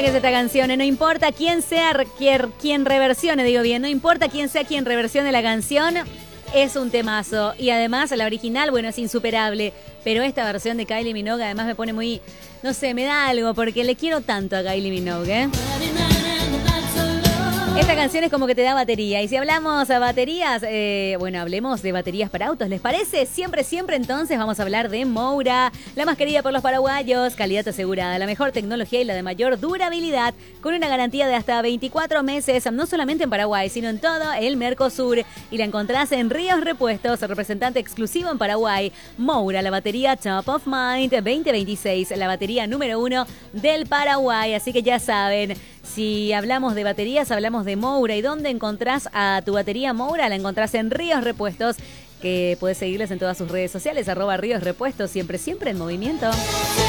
es esta canción. No importa quién sea quien reversione, digo bien, no importa quién sea quien reversione la canción, es un temazo. Y además la original, bueno, es insuperable. Pero esta versión de Kylie Minogue además me pone muy, no sé, me da algo porque le quiero tanto a Kylie Minogue, ¿eh? Esta canción es como que te da batería. Y si hablamos a baterías, bueno, hablemos de baterías para autos. ¿Les parece? Siempre, entonces vamos a hablar de Moura, la más querida por los paraguayos, calidad asegurada, la mejor tecnología y la de mayor durabilidad, con una garantía de hasta 24 meses, no solamente en Paraguay, sino en todo el Mercosur. Y la encontrás en Ríos Repuestos, representante exclusivo en Paraguay. Moura, la batería Top of Mind 2026, la batería número 1 del Paraguay. Así que ya saben, si hablamos de baterías, hablamos de Moura. ¿Y dónde encontrás a tu batería Moura? La encontrás en Ríos Repuestos, que puedes seguirles en todas sus redes sociales, @Ríos Repuestos, siempre en movimiento.